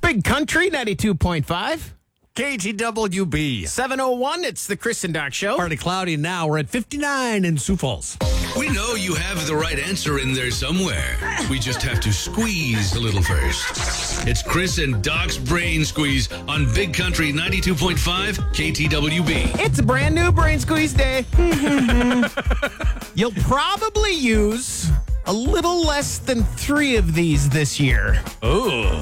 Big Country 92.5. KTWB. 7:01, it's the Chris and Doc Show. Partly cloudy now. We're at 59 in Sioux Falls. We know you have the right answer in there somewhere. We just have to squeeze a little first. It's Chris and Doc's Brain Squeeze on Big Country 92.5 KTWB. It's a brand new Brain Squeeze day. You'll probably use a little less than 3 of these this year. Oh.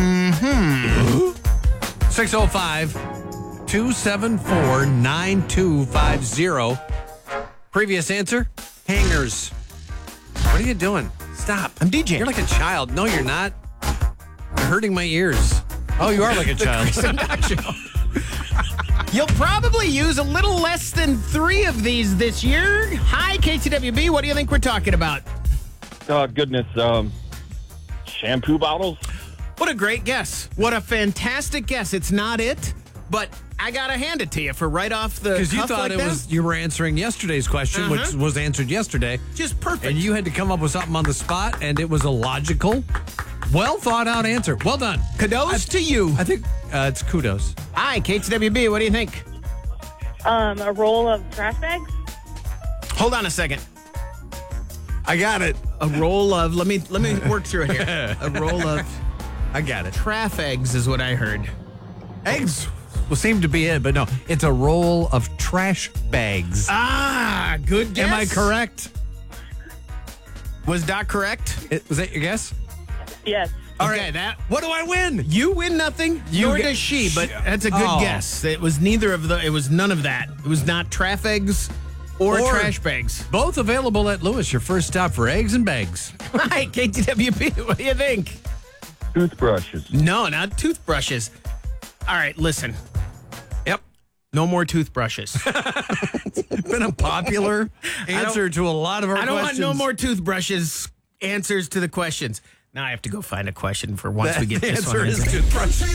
605-274-9250. Previous answer, hangers. What are you doing? Stop. I'm DJing. You're like a child. No, you're not. You're hurting my ears. Oh, you are like a child. Chris and Doc Show. You'll probably use a little less than 3 of these this year. Hi, KTWB. What do you think we're talking about? Oh, goodness. Shampoo bottles? What a great guess. What a fantastic guess. It's not it, but I got to hand it to you for right off the Because you cuff thought like that. you were answering yesterday's question, which was answered yesterday. Just perfect. And you had to come up with something on the spot, and it was a logical, well thought out answer. Well done. Kudos to you. I think it's kudos. Hi, KTWB. What do you think? A roll of trash bags? Hold on a second. I got it. A roll of, let me work through it here. A roll of I got it. traff eggs is what I heard. Eggs will seem to be it, but no, it's a roll of trash bags. Ah, good guess. Am I correct? Was Doc correct? Was that your guess? Yes. All Okay, right. that What do I win? you win nothing, nor does she, but that's a good Oh. guess. It was neither of it was none of that. It was not traff eggs or trash bags. Both available at Lewis, your first stop for eggs and bags. Hi, KTWB. What do you think? Toothbrushes. No, not toothbrushes. All right, listen. Yep. No more toothbrushes. It's been a popular answer to a lot of our I don't questions. want no more toothbrushes answers to the questions. Now I have to go find a question for once we get The this answer one. is toothbrush.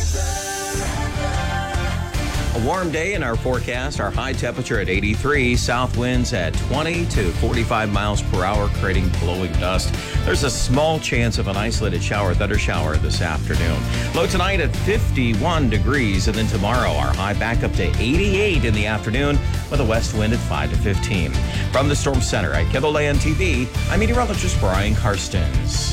A warm day in our forecast. Our high temperature at 83, south winds at 20 to 45 miles per hour, creating blowing dust. There's a small chance of an isolated thunder shower this afternoon. Low tonight at 51 degrees, and then tomorrow our high back up to 88 in the afternoon with a west wind at 5 to 15. From the Storm Center at KENDLE-LAND TV, I'm meteorologist Brian Karstens.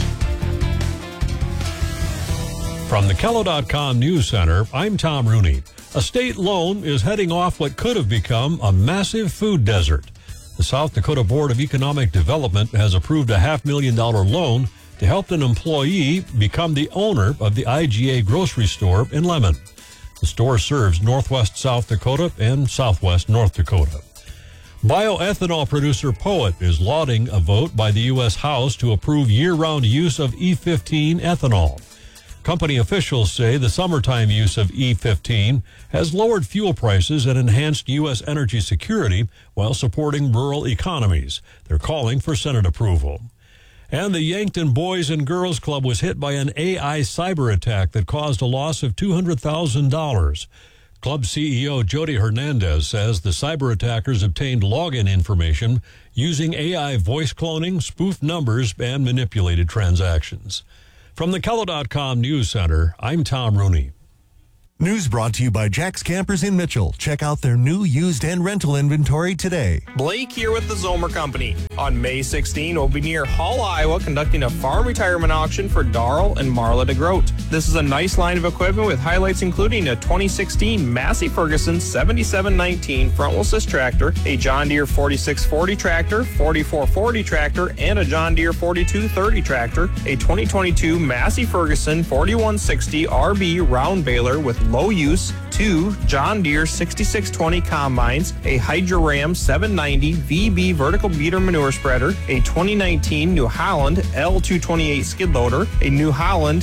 From the Kello.com News Center, I'm Tom Rooney. A state loan is heading off what could have become a massive food desert. The South Dakota Board of Economic Development has approved a $500,000 loan to help an employee become the owner of the IGA grocery store in Lemon. The store serves northwest South Dakota and southwest North Dakota. Bioethanol producer Poet is lauding a vote by the U.S. House to approve year-round use of E15 ethanol. Company officials say the summertime use of E15 has lowered fuel prices and enhanced U.S. energy security while supporting rural economies. They're calling for Senate approval. And the Yankton Boys and Girls Club was hit by an AI cyber attack that caused a loss of $200,000. Club CEO Jody Hernandez says the cyber attackers obtained login information using AI voice cloning, spoofed numbers, and manipulated transactions. From the Kello.com News Center, I'm Tom Rooney. News brought to you by Jack's Campers in Mitchell. Check out their new used and rental inventory today. Blake here with the Zomer Company. On May 16, we'll be near Hull, Iowa, conducting a farm retirement auction for Darrell and Marla DeGroat. This is a nice line of equipment with highlights including a 2016 Massey Ferguson 7719 front-wheel assist tractor, a John Deere 4640 tractor, 4440 tractor, and a John Deere 4230 tractor, a 2022 Massey Ferguson 4160 RB round baler with low use, 2 John Deere 6620 combines, a Hydra Ram 790 VB vertical beater manure spreader, a 2019 New Holland L228 skid loader, a New Holland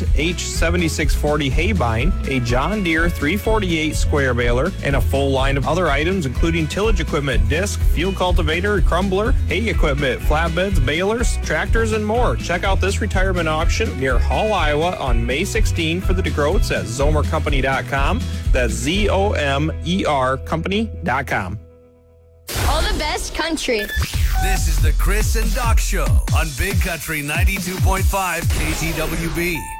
H7640 haybine, a John Deere 348 square baler, and a full line of other items including tillage equipment, disc, field cultivator, crumbler, hay equipment, flatbeds, balers, tractors, and more. Check out this retirement auction near Hull, Iowa on May 16 for the DeGroats at zomercompany.com. That's ZOMER company.com. All the best country. This is the Chris and Doc Show on Big Country 92.5 KTWB.